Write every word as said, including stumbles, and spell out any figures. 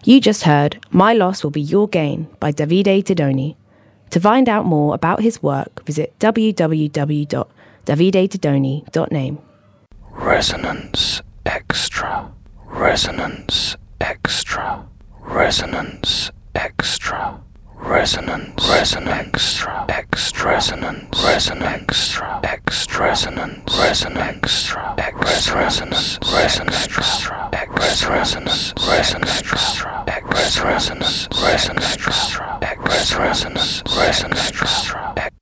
You just heard My Loss Will Be Your Gain by Davide Tedoni. To find out more about his work, visit w w w dot davide tedoni dot name. Resonance Extra. Resonance Extra. Resonance Extra. Resonance, resonance, extra, resonance, resonance, extra, resonance, resonance, extra, resonance, resonance, extra, resonance, resonance, extra, resonance, resonance, extra, resonance, resonance,